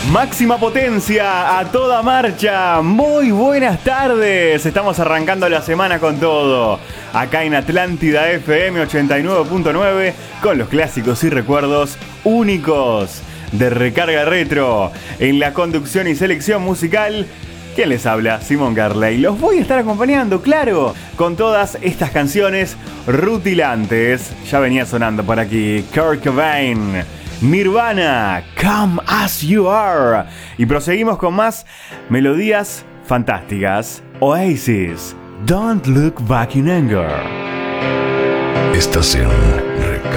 Máxima potencia, a toda marcha. Muy buenas tardes. Estamos arrancando la semana con todo. Acá en Atlántida FM 89.9 con los clásicos y recuerdos únicos de Recarga Retro. En la conducción y selección musical, ¿quién les habla? Simón Garley. Los voy a estar acompañando, claro, con todas estas canciones rutilantes. Ya venía sonando por aquí Kurt Cobain, Nirvana, Come As You Are. Y proseguimos con más melodías fantásticas. Oasis, Don't Look Back in Anger. Estación